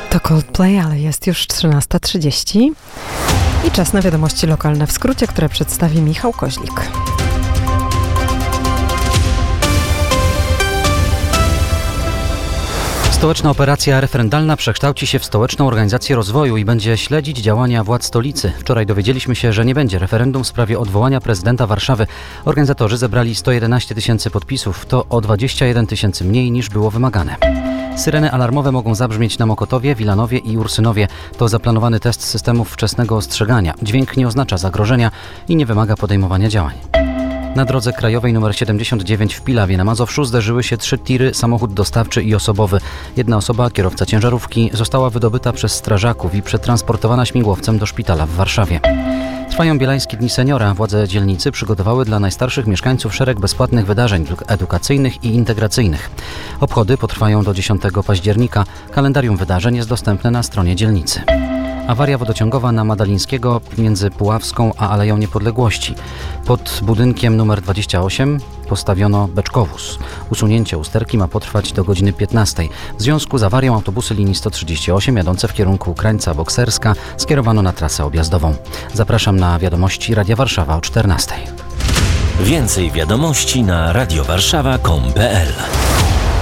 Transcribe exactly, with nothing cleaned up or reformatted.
To Coldplay, ale jest już trzynasta trzydzieści i czas na wiadomości lokalne w skrócie, które przedstawi Michał Koźlik. Stołeczna operacja referendalna przekształci się w Stołeczną Organizację Rozwoju i będzie śledzić działania władz stolicy. Wczoraj dowiedzieliśmy się, że nie będzie referendum w sprawie odwołania prezydenta Warszawy. Organizatorzy zebrali sto jedenaście tysięcy podpisów. To o dwadzieścia jeden tysięcy mniej niż było wymagane. Syreny alarmowe mogą zabrzmieć na Mokotowie, Wilanowie i Ursynowie. To zaplanowany test systemów wczesnego ostrzegania. Dźwięk nie oznacza zagrożenia i nie wymaga podejmowania działań. Na drodze krajowej nr siedemdziesiąt dziewięć w Pilawie na Mazowszu zderzyły się trzy tiry, samochód dostawczy i osobowy. Jedna osoba, kierowca ciężarówki, została wydobyta przez strażaków i przetransportowana śmigłowcem do szpitala w Warszawie. Trwają Bielańskie Dni Seniora. Władze dzielnicy przygotowały dla najstarszych mieszkańców szereg bezpłatnych wydarzeń edukacyjnych i integracyjnych. Obchody potrwają do dziesiątego października. Kalendarium wydarzeń jest dostępne na stronie dzielnicy. Awaria wodociągowa na Madalińskiego między Puławską a Aleją Niepodległości. Pod budynkiem numer dwadzieścia osiem postawiono beczkowóz. Usunięcie usterki ma potrwać do godziny piętnastej. W związku z awarią autobusy linii sto trzydzieści osiem jadące w kierunku Krańca Bokserska skierowano na trasę objazdową. Zapraszam na wiadomości Radia Warszawa o czternastej. Więcej wiadomości na radiowarszawa kropka com kropka pe el.